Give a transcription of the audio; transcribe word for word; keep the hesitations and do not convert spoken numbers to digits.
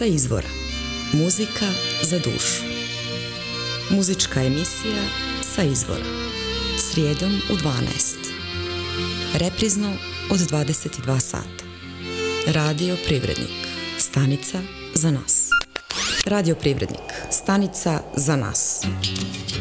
sa izvora. Muzika za dušu. Muzička emisija sa izvora. Srijedom u dvanaest. Reprizno od dvadeset dva sata. Radio Privrednik. Stanica za nas. Radio Privrednik. Stanica za nas.